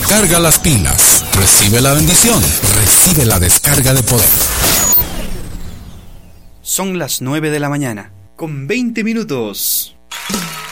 Recarga las pilas. Recibe la bendición. Recibe la descarga de poder. Son las 9 de la mañana, con 20 minutos.